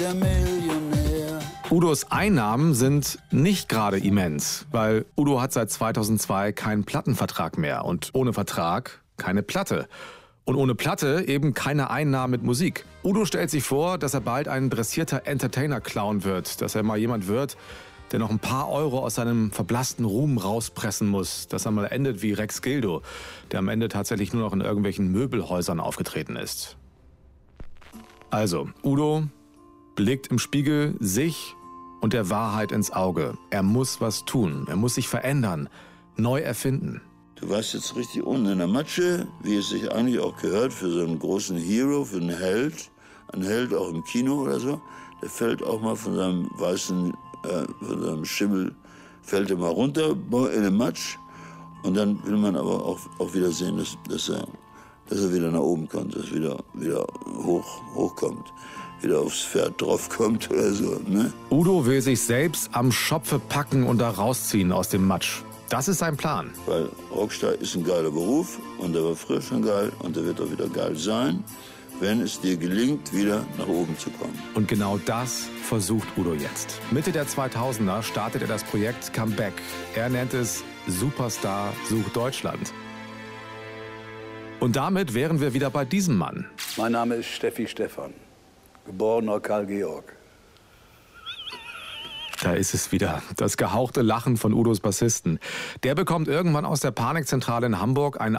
der Millionär. Udos Einnahmen sind nicht gerade immens, weil Udo hat seit 2002 keinen Plattenvertrag mehr und ohne Vertrag keine Platte. Und ohne Platte eben keine Einnahmen mit Musik. Udo stellt sich vor, dass er bald ein dressierter Entertainer-Clown wird, dass er mal jemand wird, der noch ein paar Euro aus seinem verblassten Ruhm rauspressen muss, dass er mal endet wie Rex Gildo, der am Ende tatsächlich nur noch in irgendwelchen Möbelhäusern aufgetreten ist. Also, Udo blickt im Spiegel sich und der Wahrheit ins Auge. Er muss was tun, er muss sich verändern, neu erfinden. Du warst jetzt richtig unten in der Matsche, wie es sich eigentlich auch gehört für so einen großen Hero, für einen Held. Ein Held auch im Kino oder so. Der fällt auch mal von seinem weißen, von seinem Schimmel, fällt er mal runter in den Matsch. Und dann will man aber auch wieder sehen, dass er wieder nach oben kommt, dass er wieder hochkommt. Wieder aufs Pferd draufkommt oder so. Ne? Udo will sich selbst am Schopfe packen und da rausziehen aus dem Matsch. Das ist sein Plan. Weil Rockstar ist ein geiler Beruf und der war früher schon geil und der wird auch wieder geil sein, wenn es dir gelingt, wieder nach oben zu kommen. Und genau das versucht Udo jetzt. Mitte der 2000er startet er das Projekt Comeback. Er nennt es Superstar sucht Deutschland. Und damit wären wir wieder bei diesem Mann. Mein Name ist Steffi Stephan, geborener Karl Georg. Da ist es wieder, das gehauchte Lachen von Udos Bassisten. Der bekommt irgendwann aus der Panikzentrale in Hamburg einen